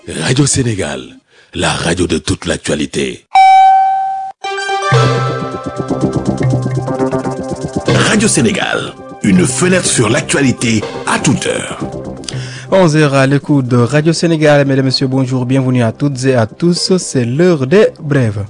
Radio Sénégal, la radio de toute l'actualité. Radio Sénégal, une fenêtre sur l'actualité à toute heure. 11h à l'écoute de Radio Sénégal. Mesdames et messieurs, bonjour, bienvenue à toutes et à tous. C'est l'heure des brèves.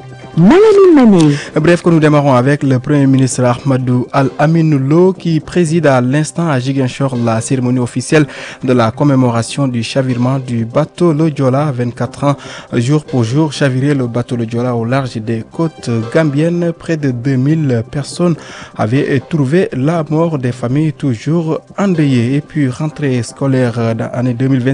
Bref, que nous démarrons avec le Premier ministre Ahmadou Al-Aminou Lo qui préside à l'instant à Ziguinchor la cérémonie officielle de la commémoration du chavirement du bateau Le Joola. 24 ans, jour pour jour, chaviré le bateau Le Joola au large des côtes gambiennes. Près de 2000 personnes avaient trouvé la mort, des familles toujours endeuillées. Et puis, rentrée scolaire d'année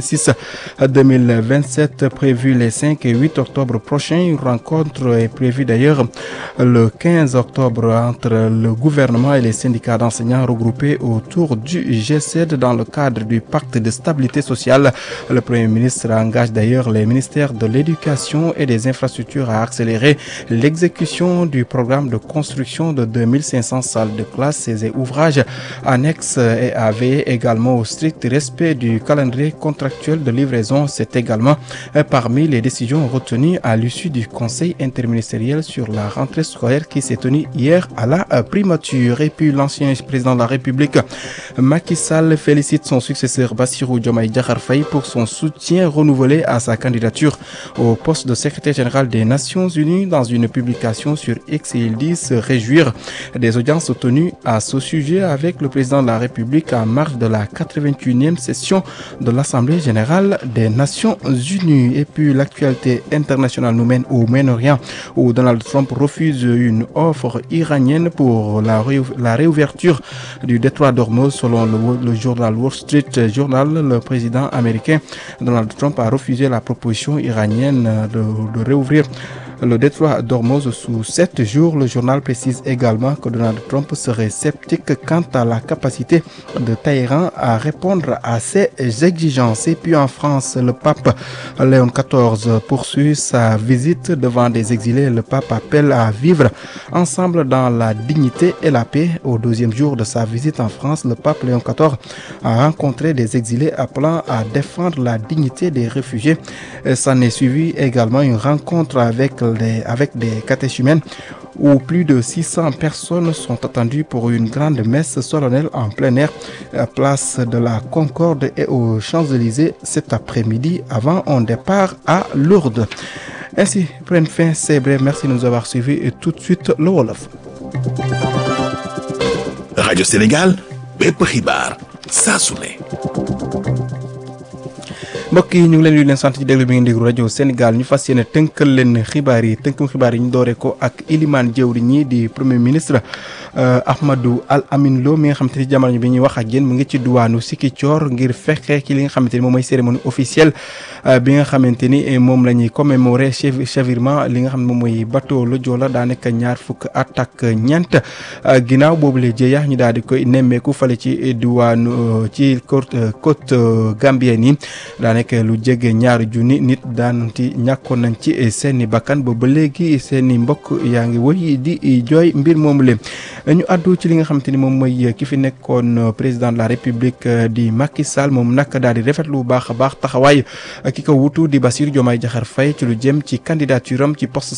2026-2027 prévue les 5 et 8 octobre prochains. Une rencontre est prévue d'ailleurs le 15 octobre entre le gouvernement et les syndicats d'enseignants regroupés autour du G7 dans le cadre du pacte de stabilité sociale. Le Premier ministre engage d'ailleurs les ministères de l'éducation et des infrastructures à accélérer l'exécution du programme de construction de 2500 salles de classe et ouvrages annexes et à veiller également au strict respect du calendrier contractuel de livraison. C'est également parmi les décisions retenues à l'issue du conseil interministériel sur la rentrée scolaire qui s'est tenue hier à la primature. Et puis l'ancien président de la République Macky Sall félicite son successeur Bassirou Diomaye Diakhar Faye pour son soutien renouvelé à sa candidature au poste de secrétaire général des Nations Unies. Dans une publication sur X, il dit se réjouir des audiences tenues à ce sujet avec le président de la République en marge de la 81e session de l'Assemblée générale des Nations Unies. Et puis l'actualité internationale nous mène au Moyen-Orient où Donald Trump refuse une offre iranienne pour la réouverture du détroit d'Ormuz. Selon le journal Wall Street Journal, le président américain Donald Trump a refusé la proposition iranienne de réouvrir le détroit d'Ormuz sous 7 jours. Le journal précise également que Donald Trump serait sceptique quant à la capacité de Téhéran à répondre à ces exigences. Et puis en France, le pape Léon XIV poursuit sa visite devant des exilés. Le pape appelle à vivre ensemble dans la dignité et la paix. Au 2e jour de sa visite en France, le pape Léon XIV a rencontré des exilés appelant à défendre la dignité des réfugiés. S'en est suivi également une rencontre avec des catéchumènes où plus de 600 personnes sont attendues pour une grande messe solennelle en plein air, place de la Concorde et aux Champs-Élysées cet après-midi avant un départ à Lourdes. Ainsi prennent fin ces brèves. Merci de nous avoir suivis et tout de suite le Wolof. Radio Sénégal, bépp xibaar saa su ne. mbokk yi ñu ngi leen di leen sant ci déglu bi ngeen déglu rajo Sénégal ñu fas yéene tënkal leen xibaar yi tënkum xibaar yi ñu dooree ko ak ilimaan jëwriñ ñi di premier ministre Ahmadou Al-Aminou Lo mi nga xamante ni jamono bi ñuy wax ak yéen mu ngi ci duwaanu Ziguinchor ngir fexe ci li nga xamante ni moom mooy cérémonie officielle bi nga xamante ni moom la ñuy commémorer chavirement li nga xam ne moom mooy bateau Le Joola daa nekk ñaar fukk at ak ñeent ginnaaw boobu la jëya ñu daal di koy nemmeeku fale ci duwaanu ci côte gambienne yi daa nekk lu jege ñaari junni nit daanti ñàkkoon nañ ci seeni bakkan ba léegi seeni mbokk yaa ngi woy di jooy mbir moomu leen ñu àddu ci li nga xamante ni moom mooy ki fi nekkoon président de la république di Macky Sall moom nag daal di rafetlu bu baax a baax taxawaay ki ko wutu di Bassirou Diomaye Diakhar Faye ci lu jëm ci candidature am ci poste